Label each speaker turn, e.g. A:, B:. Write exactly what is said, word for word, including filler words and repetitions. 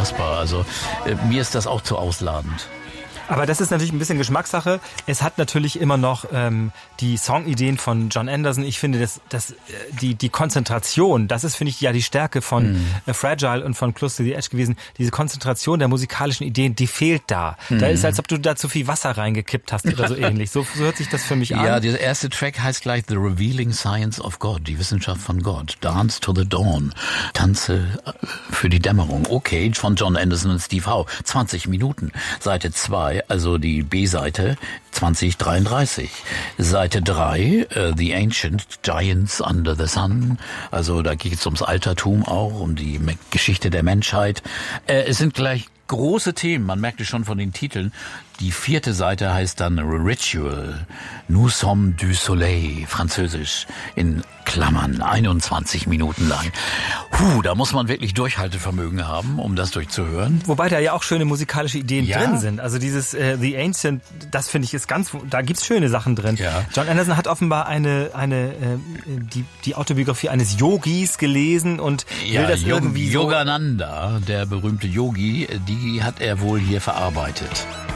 A: unfassbar. Also äh, mir ist das auch zu ausladend.
B: Aber das ist natürlich ein bisschen Geschmackssache. Es hat natürlich immer noch ähm, die Songideen von John Anderson. Ich finde, das, das, die, die Konzentration, das ist, finde ich, ja die Stärke von mm. äh, Fragile und von Close to the Edge gewesen. Diese Konzentration der musikalischen Ideen, die fehlt da. Mm. Da ist, als ob du da zu viel Wasser reingekippt hast oder so ähnlich. So, so hört sich das für mich an.
A: Ja, dieser erste Track heißt gleich The Revealing Science of God, die Wissenschaft von Gott. Dance to the Dawn, Tanze für die Dämmerung. Okay, von John Anderson und Steve Howe. zwanzig Minuten, Seite zwei. Also die B-Seite zwanzig dreiunddreißig. Seite drei, uh, The Ancient Giants Under the Sun. Also da geht es ums Altertum auch, um die Me- Geschichte der Menschheit. Äh, es sind gleich große Themen, man merkt es schon von den Titeln. Die vierte Seite heißt dann Ritual, Nous sommes du Soleil, französisch, in Klammern, einundzwanzig Minuten lang. Puh, da muss man wirklich Durchhaltevermögen haben, um das durchzuhören.
B: Wobei da ja auch schöne musikalische Ideen
A: ja.
B: drin sind. Also dieses äh, The Ancient, das finde ich ist ganz, da gibt's schöne Sachen drin.
A: Ja.
B: John Anderson hat offenbar eine, eine äh, die, die Autobiografie eines Yogis gelesen und
A: ja,
B: will das
A: Yog-
B: irgendwie so...
A: Yogananda, der berühmte Yogi, die hat er wohl hier verarbeitet.